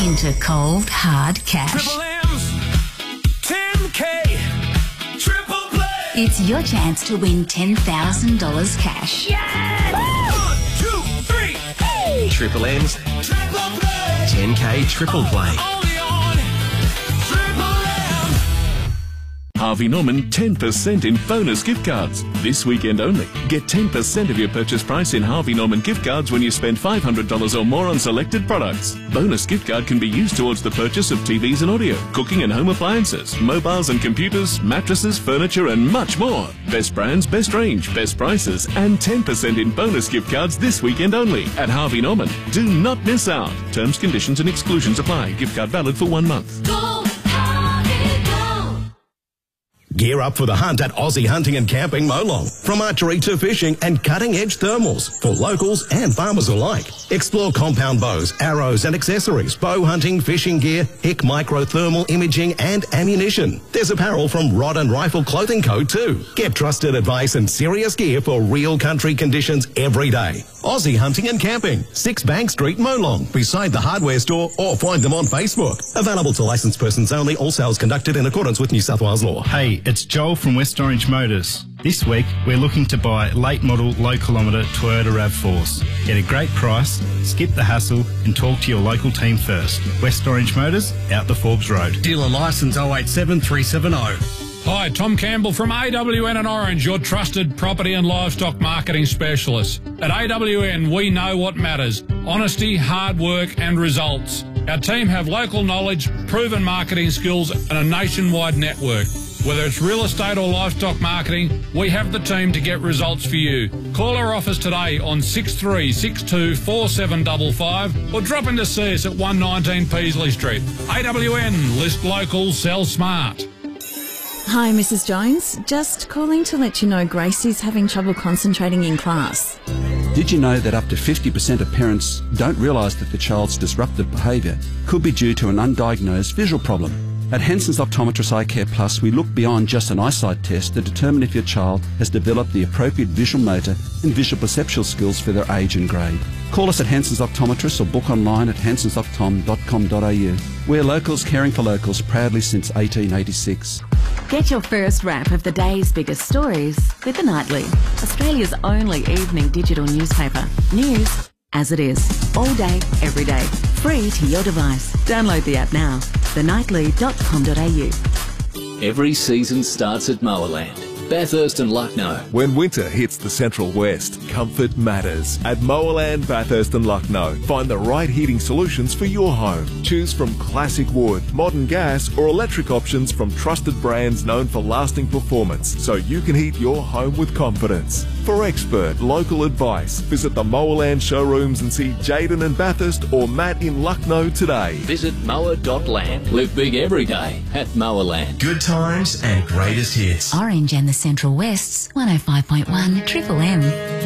into cold, hard cash. Triple M's, 10K, triple play. It's your chance to win $10,000 cash. Yes! 1, 2, 3. Hey! Triple M's, Triple play. 10K triple play. Only on Triple M. Harvey Norman 10% in bonus gift cards. This weekend only. Get 10% of your purchase price in Harvey Norman gift cards when you spend $500 or more on selected products. Bonus gift card can be used towards the purchase of TVs and audio, cooking and home appliances, mobiles and computers, mattresses, furniture and much more. Best brands, best range, best prices and 10% in bonus gift cards this weekend only at Harvey Norman. Do not miss out. Terms, conditions and exclusions apply. Gift card valid for 1 month. Go, Harvey, go. Gear up for the hunt at Aussie Hunting and Camping Molong. From archery to fishing and cutting-edge thermals for locals and farmers alike. Explore compound bows, arrows and accessories, bow hunting, fishing gear, HIC micro thermal imaging and ammunition. There's apparel from Rod and Rifle Clothing Co. too. Get trusted advice and serious gear for real country conditions every day. Aussie Hunting and Camping, 6 Bank Street, Molong, beside the hardware store, or find them on Facebook. Available to licensed persons only. All sales conducted in accordance with New South Wales law. Hey, it's Joel from West Orange Motors. This week, we're looking to buy late model, low kilometre Toyota RAV4s. Get a great price, skip the hassle and talk to your local team first. West Orange Motors, out the Forbes Road. Dealer licence 087370. Hi, Tom Campbell from AWN and Orange, your trusted property and livestock marketing specialist. At AWN, we know what matters: honesty, hard work and results. Our team have local knowledge, proven marketing skills and a nationwide network. Whether it's real estate or livestock marketing, we have the team to get results for you. Call our office today on 6362 4755 or drop in to see us at 119 Peasley Street. AWN, list local, sell smart. Hi, Mrs. Jones. Just calling to let you know Gracie's having trouble concentrating in class. Did you know that up to 50% of parents don't realise that the child's disruptive behaviour could be due to an undiagnosed visual problem? At Henson's Optometrist Eye Care Plus, we look beyond just an eyesight test to determine if your child has developed the appropriate visual motor and visual perceptual skills for their age and grade. Call us at Henson's Optometrist or book online at hensonsoptom.com.au. We're locals caring for locals proudly since 1886. Get your first wrap of the day's biggest stories with The Nightly, Australia's only evening digital newspaper. News as it is, all day, every day, free to your device. Download the app now, thenightly.com.au. Every season starts at Mowerland, Bathurst and Lucknow. When winter hits the Central West, comfort matters. At Mowerland, Bathurst and Lucknow, find the right heating solutions for your home. Choose from classic wood, modern gas or electric options from trusted brands known for lasting performance, so you can heat your home with confidence. For expert local advice, visit the Mowerland showrooms and see Jaden in Bathurst or Matt in Lucknow today. Visit mower.land. Live big every day at Mowerland. Good times and greatest hits. Orange and the Central West's 105.1 Triple M.